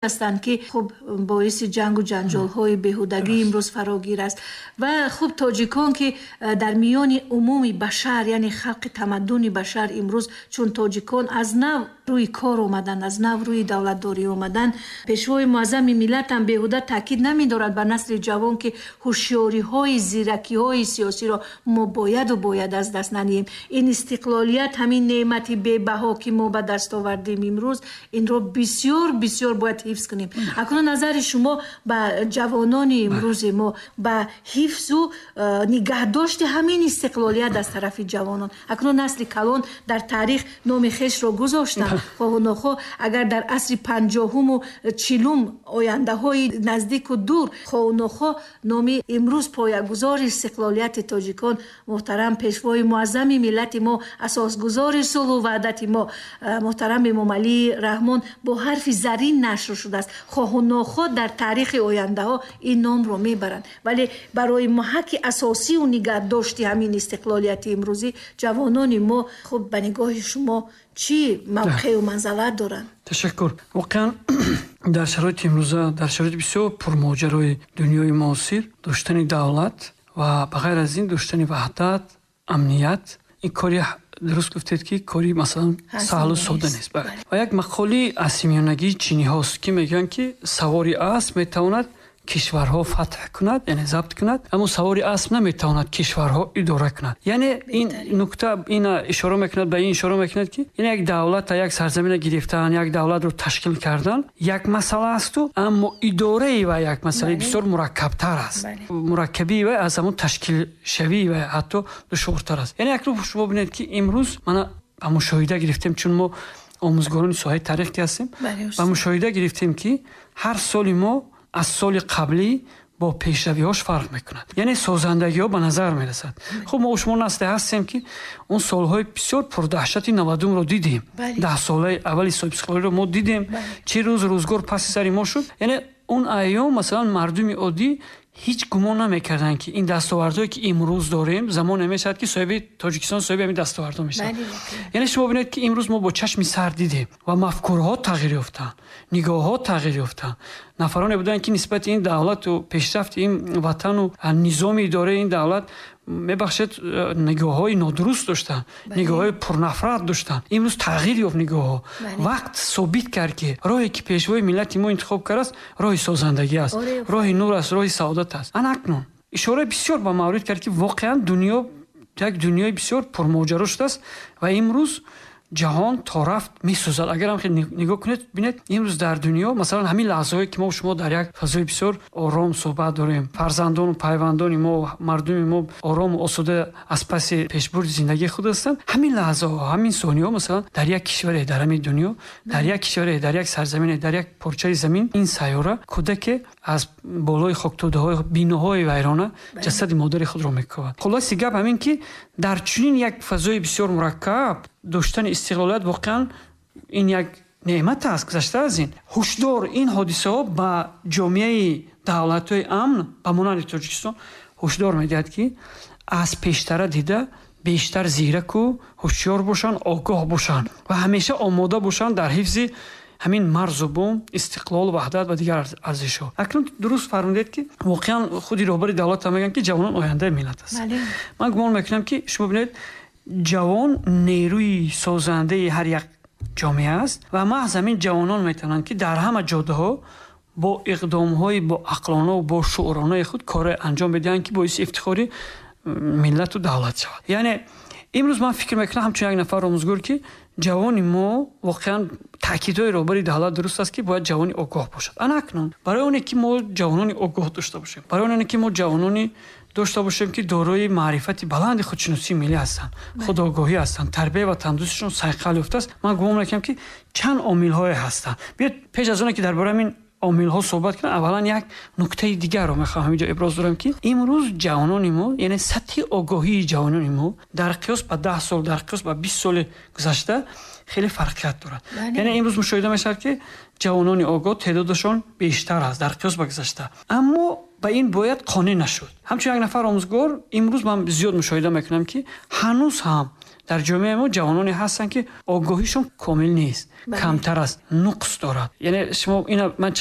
هستند که خب باعث جنگ و جنجال‌های بیهودگی امروز فراگیر است و خب تاجیکان که در میان عموم بشر یعنی خلق تمدن بشر امروز چون تاجیکان از نو روی کار اومدن، از نو روی دولتداری اومدن، پیشوای معظم ملت هم بیهوده تاکید نمی‌دارد بر نسل جوان که هوشیاری‌های زیرکی‌های سیاسی را ما باید از دست ندهیم. این استقلالیت همین نعمتی بی‌بها که ما به دست آوردیم امروز این را بسیار بسیار باید حفظ کنیم. اکنون نظر شما به جوانان امروز ما به حفظ و نگهداشت همین استقلالیت از طرف جوانان، اکنون نسل کلان در تاریخ نام خویش را گذاشتند. خواه و نخواه اگر در عصر 50 و 40 آینده های نزدیک و دور خواه و نخواه نام امروز پایه‌گذار استقلالیت تاجیکان محترم پیشوای معظم ملت ما، اساسگذار صلح و وحدت ما محترم امام علی رحمان با حرف زرین نشر شده است. خواه و نخواه در تاریخ آینده ها این نام رو میبرند، ولی برای محک اساسی و نگهداشت همین استقلالیت امروزی جوانان ما خب به نگاه شما چی موقع و منزلت دارن؟ تشکر. واقعا در شرایط امروزه، در شرایط بسیار پرماجرای دنیای معاصر، داشتن دولت و بغیر از این داشتن وحدت، امنیت، این کاری درست گفتید که کاری مثلا سهل و ساده نیست. و یک مقاله اسمیانگی چینی هاست که میگن که سواری اسب میتواند کشورها فتح کند، یعنی ضبط کند، اما سواری اسب نمیتواند کشورها اداره کند. یعنی این نکته این اشاره میکند به این اشاره میکند که این یک دولت یک سرزمین گرفتن، یک دولت رو تشکیل کردن یک مسئله است، اما اداره و یک مسئله بسیار مرکب‌تر است. مرکبی و از همون تشکیل شوی و حتی دشوارتر است. یعنی یک رو شما ببینید که امروز من با مشاهده گرفتیم، چون ما آموزگاران ساحه تاریخ هستیم، با مشاهده گرفتیم که هر سال ما از سال قبلی با پیشروی‌هاش فرق میکند. یعنی سازندگی‌ها به نظر میرسد. خب ما شما نسل هستیم که اون سالهای بسیار پردهشت 90 رو دیدیم. 10 ساله اولی سال سخالی رو ما دیدیم. چه روزگار پس سر ما شد. یعنی اون ایام مثلا مردم عادی هیچ گمان نمیکردن که این دستاوردهایی که امروز داریم زمان نمیشد که صاحب تاجیکستان صاحب همین دستاوردها میشن. یعنی شما ببینید که امروز ما با چشم سر دیدیم و مفکورها تغییر یافتن، نگاه‌ها تغییر یافتن. نفرانی بودن که نسبت این دولت و پیشرفت این وطن و نظام اداره این دولت میبخشید نگاه‌های نادرست داشتن، نگاه‌های پرنفرت داشتن. امروز تغییر یافت نگاه‌ها. وقت ثابت کرد که راهی که پیشوای ملت ما انتخاب کرده است راه سازندگی است، راه نور است، راه سعادت است. اکنون اشاره بسیار به مورد کرد که واقعا دنیا یک دنیای بسیار پرماجرا شده است و امروز جهان تا رفت میسوزد. اگر هم خیلی نگاه کنید ببینید امروز در دنیا مثلا همین لحظه‌ای که ما و شما در یک فضای بسیار آرام صحبت داریم، فرزندان و پیوندان ما، مردم ما آرام و آسوده از پس پیشبرد زندگی خود هستند، همین لحظه ها، همین ثانیه ها مثلا در یک کشور در همین دنیا، در یک کشور، در یک سرزمین، در یک پارچه زمین، این سیاره کودک از بالای خاکتوده‌های بیناهای ویرانه جسد مادر خود را میکاود. خلاص گپ همین که در چنین یک فضای بسیار مرکب داشتن استقلالیت واقعا این یک نعمت است. گذشته از این هشدار این حادثه ها به جامعه دولت‌های امن به مانند تاجیکستان هشدار میدهد که از پیشتر دیده بیشتر زیرک و هوشیار باشن، آگاه باشن و همیشه آماده باشن در حفظ همین مرز و بوم، استقلال، وحدت و دیگر ارزش‌ها. اکنون درست فرمودید که واقعا خودی رهبر دولت هم میگن که جوانان آینده ملت است. من گمان میکنم که شما ببینید جوان نیروی سازنده هر یک جامعه است و محض همین جوانان میتونن که در همه جاده ها با اقدام های با عقلانه و با شعورانه خود کار انجام بدن که باعث افتخار ملت و دولت شود. یعنی امروز من فکر میکنم همچون یک نفر آموزگار که جوان ما واقعا تاکیدهای رهبر دولت درست است که باید جوانی آگاه باشد. اکنون برای اون که ما جوانانی آگاه داشته باشیم، برای اون که ما جوانانی داشته باشیم که دارای معرفت بلند خودشناسی ملی هستند، خودآگاهی هستند، تربیت و تندرستیشون سایقل یافته است، من گمان میکنم که چند عامل های هستند. بیاید پیش از اون که درباره این عامل ها صحبت کنم اولا یک نکته دیگر رو میخوام اینجا ابراز دارم که امروز جوانان ما، یعنی سطح آگاهی جوانان ما در قیاس با 10 سال، در قیاس با 20 سال گذشته خیلی فرقیت دارد. یعنی امروز مشاهده میشه که جوانان آگاه تعدادشون بیشتر است در قیاس با گذشته، اما به این باید قانع نشد. همچنین یک نفر آموزگار امروز من زیاد مشاهده میکنم که هنوز هم дар ҷомеаи мо ҷавононе ҳастанд ки огоҳишон комил нест, камтар аст, нуқс дорад. Яъне шумо ина ман